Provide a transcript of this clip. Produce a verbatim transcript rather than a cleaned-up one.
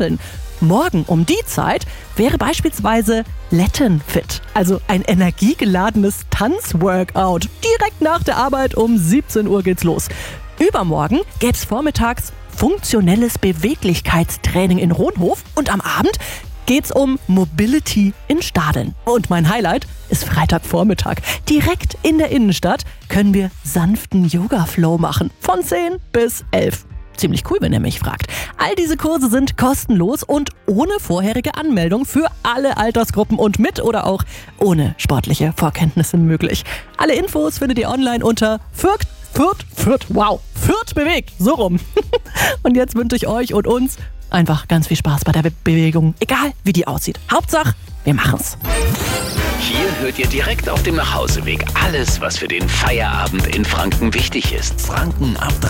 Sporteln. Morgen um die Zeit wäre beispielsweise Latin Fit, also ein energiegeladenes Tanzworkout. Direkt nach der Arbeit um siebzehn Uhr geht's los. Übermorgen gäbe es vormittags funktionelles Beweglichkeitstraining in Ronhof und am Abend geht's um Mobility in Stadeln. Und mein Highlight ist Freitagvormittag. Direkt in der Innenstadt können wir sanften Yoga-Flow machen. Von zehn bis elf. Ziemlich cool, wenn ihr mich fragt. All diese Kurse sind kostenlos und ohne vorherige Anmeldung für alle Altersgruppen und mit oder auch ohne sportliche Vorkenntnisse möglich. Alle Infos findet ihr online unter Fürth, Fürth, Fürth, wow, Fürth bewegt, so rum. Und jetzt wünsche ich euch und uns einfach ganz viel Spaß bei der Be- Bewegung, egal wie die aussieht. Hauptsache, wir machen's. Hier hört ihr direkt auf dem Nachhauseweg alles, was für den Feierabend in Franken wichtig ist. Franken ab